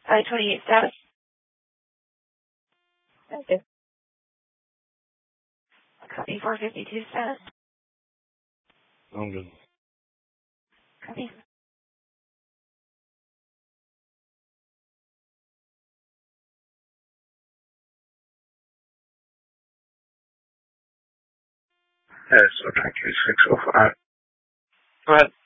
I-28 status. Okay. Copy 452 status. I'm good. Copy. Yes, okay, 605. Go ahead.